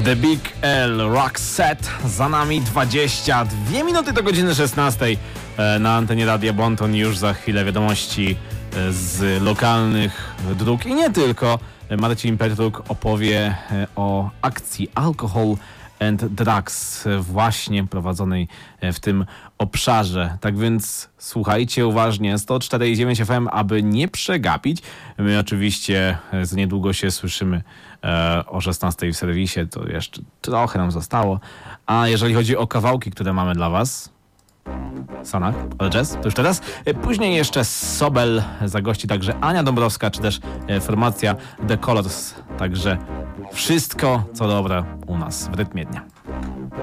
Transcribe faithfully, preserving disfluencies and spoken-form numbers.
The Big L Rock Set, za nami dwadzieścia dwie minuty do godziny szesnastej na antenie Radia Bonton. Już za chwilę wiadomości z lokalnych dróg i nie tylko. Marcin Pertuk opowie o akcji Alcohol and Drugs właśnie prowadzonej w tym obszarze. Tak więc słuchajcie uważnie sto cztery i dziewięć F M, aby nie przegapić. My oczywiście za niedługo się słyszymy e, o szesnastej w serwisie, to jeszcze trochę nam zostało. A jeżeli chodzi o kawałki, które mamy dla was, Sonak, ale jazz, to już teraz. Później jeszcze Sobel, zagości także Ania Dąbrowska, czy też formacja The Colors. Także wszystko, co dobre u nas w rytmie dnia.